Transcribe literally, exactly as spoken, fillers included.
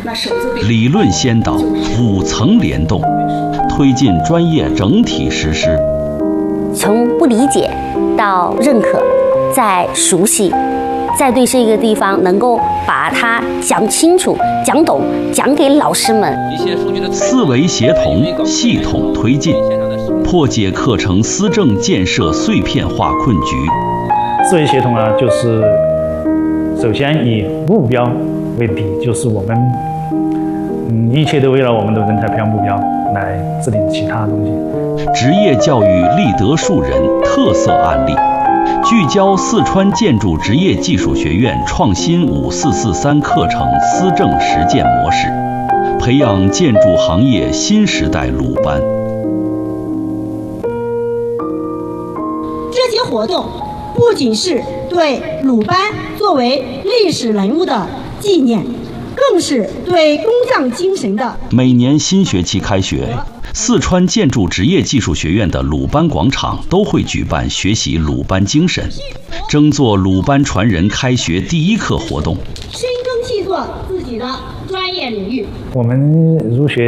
理论先导，五层联动，推进专业整体实施。 从不理解到认可，再熟悉，再对这个地方能够把它讲清楚、讲懂，讲给老师们。 思维协同，系统推进，破解课程思政建设碎片化困局。 思维协同呢，就是首先以目标为底，就是我们嗯一切都为了我们的人才培养目标来制定其他东西。 职业教育立德树人特色案例，聚焦四川建筑职业技术学院创新五四四三课程思政实践模式，培养建筑行业新时代鲁班。 这些活动不仅是对鲁班作为历史人物的纪念，更是对工匠精神的。 每年新学期开学，四川建筑职业技术学院的鲁班广场都会举办学习鲁班精神，争做鲁班传人开学第一课活动， 深耕细作自己的专业领域。 我们入学